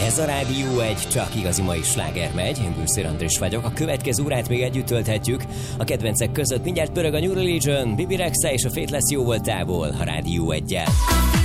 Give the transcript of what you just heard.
Ez a Rádió egy csak igazi mai sláger megy. Én Bűszér Andris vagyok. A következő órát még együtt tölthetjük. A kedvencek között mindjárt pörög a New Religion, Bibi Rexha és a Faithless jó voltából a Rádió 1-jel.